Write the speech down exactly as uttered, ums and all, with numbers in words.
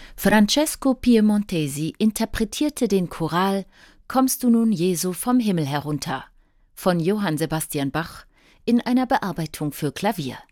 Francesco Piemontesi interpretierte den Choral »Kommst du nun, Jesu, vom Himmel herunter« von Johann Sebastian Bach in einer Bearbeitung für Klavier.